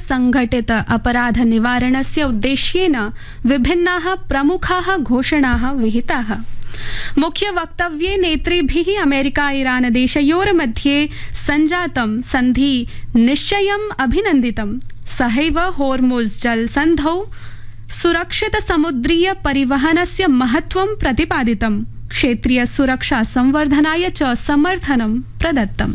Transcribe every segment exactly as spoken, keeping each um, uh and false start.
संघटित अपराध निवारणस्य उद्देश्येन विभिन्नाः प्रमुखाः घोषणाः विहिताः। मुख्य वक्तव्ये नेतृभिः अमेरिका ईरान देशयोर्मध्ये सञ्जातं सन्धि निश्चयम् अभिनन्दितं। सहैव होर्मुज़ जलसन्धौ सुरक्षित समुद्रीय परिवहनस्य महत्त्वं प्रतिपादितं। क्षेत्रीय सुरक्षा संवर्धनाय च समर्थनं प्रदत्तम्।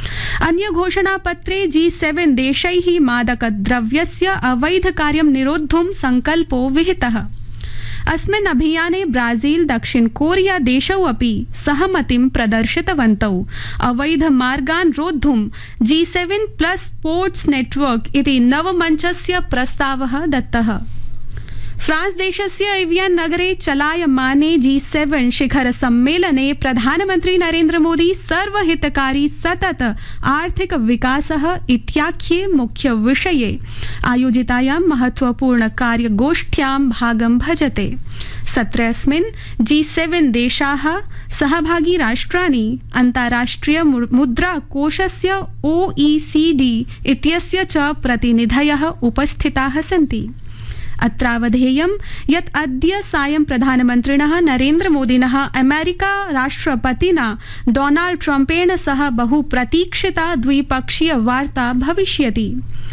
अन्य घोषणापत्रे जी सेवन देशैः मादकद्रव्यस्य अवैध कार्यं निरोद्धुं संकल्पो विहितः। अस्मिन् अभियाने ब्राजील दक्षिण कोरिया देशौ अपि सहमतिं प्रदर्शितवन्तौ। अवैध मार्गान् रोद्धुं जी सेवन प्लस स्पोर्ट्स नेटवर्क इति नवमञ्चस्य प्रस्तावः दत्तः। फ्रांस देशस्य एवियन नगरे चलायमाने जी सेवन शिखर सम्मेलने प्रधानमन्त्री नरेन्द्र मोदी सर्वहितकारी सतत आर्थिक विकासः इत्याख्ये मुख्य विषये आयोजितायां महत्वपूर्ण कार्यगोष्ठ्यां भागं भजते। सत्रेऽस्मिन् जी सेवन देशाः सहभागी राष्ट्राणि अन्ताराष्ट्रिय मुद्राकोषस्य ओ ई सी डी इत्यस्य च प्रतिनिधयः उपस्थिताः सन्ति। अत्रावधेयं यत् अद्य सायं प्रधानमन्त्रिणः नरेन्द्र मोदिनः अमेरिका राष्ट्रपतिना डोनाल्ड ट्रम्पेण सह बहु प्रतीक्षिता द्विपक्षीय वार्ता भविष्यति।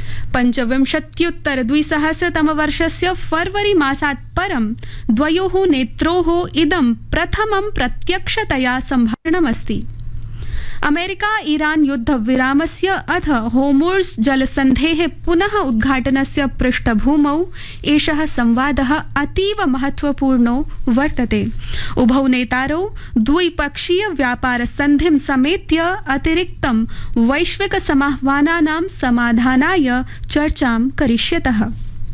पञ्चविंशत्युत्तर द्विसहस्रतमवर्षस्य फरवरी मासात् परं द्वयोः नेत्रोः इदं प्रथमं प्रत्यक्षतया सम्भाषणमस्ति। अमेरिका ईरान युद्ध विरामस्य अथ होर्मुज़ जलसन्धेः पुनः उद्घाटनस्य पृष्ठभूमौ एषः संवादः अतीव महत्वपूर्णो वर्तते। उभौ नेतारौ द्विपक्षीय व्यापार सन्धिं समेत्य अतिरिक्तं वैश्विक समाह्वानानां समाधानाय चर्चां करिष्यतः।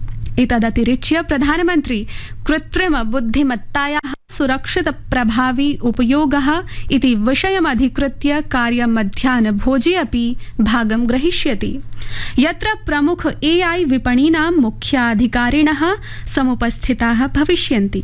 एतदतिरिच्य प्रधानमन्त्री कृत्रिम बुद्धिमत्तायाः सुरक्षित प्रभावी उपयोगः इति विषयमधिकृत्य कार्यमध्याह्नभोजे अपि भागं ग्रहीष्यति, यत्र प्रमुख ए आई विपणीनां मुख्याधिकारिणः समुपस्थिताः भविष्यन्ति।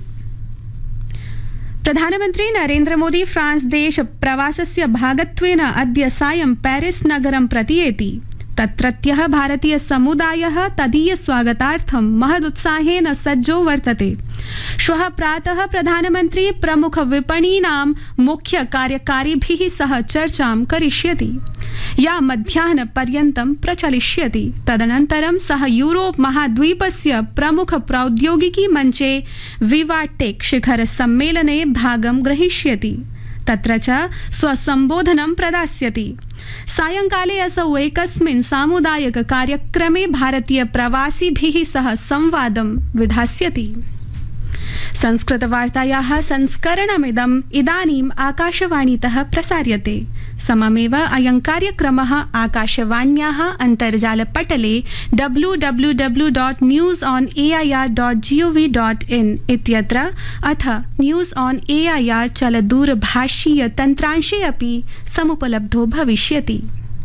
प्रधानमन्त्री नरेन्द्र मोदी फ्रांस देश प्रवासस्य भागत्वेन अद्य सायं पेरिस नगरं प्रतियेति। तत्रत्यः भारतीय समुदायः तदीय स्वागतार्थं महदुत्साहेन सज्जो वर्तते। श्वः प्रातः प्रधानमन्त्री प्रमुख विपणीनां मुख्य कार्यकारिभिः सह चर्चां करिष्यति, या मध्याह्नपर्यन्तं प्रचलिष्यति। तदनन्तरं सः यूरोप महाद्वीपस्य प्रमुख प्रौद्योगिकी मञ्चे विवाटेक शिखर सम्मेलने भागं ग्रहीष्यति। तत्र च स्वसम्बोधनं प्रदास्यति। सायंकाले असौ एकस्मिन् सामुदायिक कार्यक्रमे भारतीय प्रवासिभिः सह संवादं विधास्यति। संस्कृतवार्तायाः संस्करणमिदम् इदानीम् आकाशवाणीतः प्रसार्यते। सममेव अयं कार्यक्रमः आकाशवाण्याः अन्तर्जालपटले W W W dot news on A I R dot G O V dot in इत्यत्र अथ news on A I R चलदूरभाषीय तन्त्रांशे अपि समुपलब्धो भविष्यति।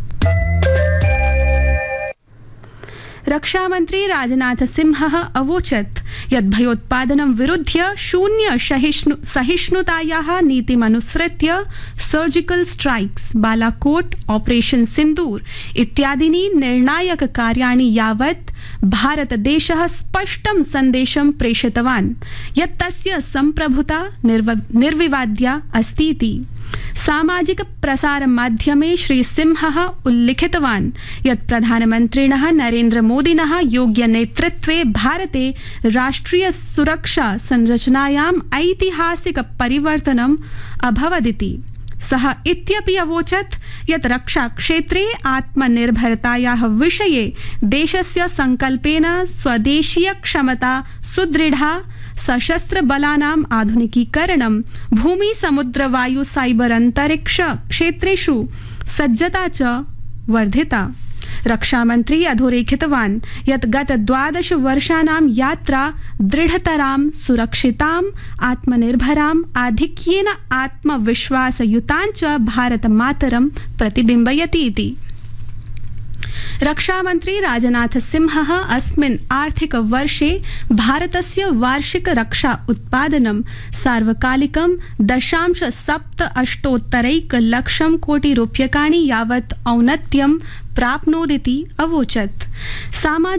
रक्षामन्त्री राजनाथ सिंहः अवोचत् यत् भयोत्पादनं विरुध्य शून्य सहिष्णुतायाः नीतिमनुसृत्य सर्जिकल स्ट्राइक्स, बालाकोट, ऑपरेशन सिंदूर इत्यादीनि निर्णायक कार्याणि यावत् भारतदेशः स्पष्टं सन्देशं प्रेषितवान् यत् तस्य सम्प्रभुता निर्विवाद्या अस्तीति। सामाजिक प्रसार माध्यमे श्री सिंहः उल्लिखितवान् यत् प्रधानमन्त्रिणः नरेन्द्र मोदिनः योग्य नेतृत्वे भारते राष्ट्रिय सुरक्षा संरचनायाम् ऐतिहासिक परिवर्तनम् अभवदिति। सः इत्यपि अवोचत् यत् रक्षा क्षेत्रे आत्मनिर्भरतायाः विषये देशस्य संकल्पेन स्वदेशीय क्षमता सुदृढा, सशस्त्र बलानाम् आधुनिकीकरणं, भूमि समुद्र वायु साइबर अंतरिक्ष क्षेत्रेषु सज्जता च वर्धिता। रक्षामन्त्री अधोरेखितवान् यत् गत द्वादश वर्षाणां यात्रा दृढतरां, सुरक्षितां, आत्मनिर्भराम्, आधिक्येन आत्मविश्वासयुतां च भारतमातरं प्रतिबिम्बयति इति। रक्षामन्त्री राजनाथ सिंहः अस्मिन् आर्थिक वर्षे भारतस्य वार्षिक रक्षा उत्पादनं सार्वकालिकं दशांश सप्त अष्टोत्तरैक लक्षं कोटि रूप्यकाणि यावत् औन्नत्यं प्राप्नोदिति अवोचत्। सामाजिक